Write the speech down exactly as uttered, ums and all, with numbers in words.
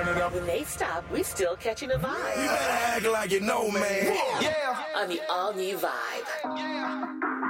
turn it up. When they stop, we still catching a vibe. You better act like you know, man. Yeah. On the all-new Vibe. Yeah.